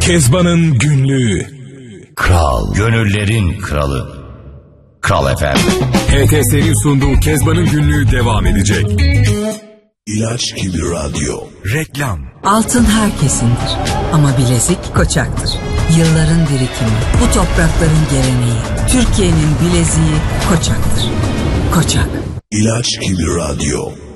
Kezban'ın günlüğü. Kral, gönüllerin kralı. Kral FM. HTS'nin sunduğu Kezban'ın günlüğü devam edecek. İlaç gibi radyo. Reklam. Altın herkesindir ama bilezik Koçak'tır. Yılların birikimi, bu toprakların geleneği. Türkiye'nin bileziği Koçak'tır. Koçak. İlaç gibi radyo.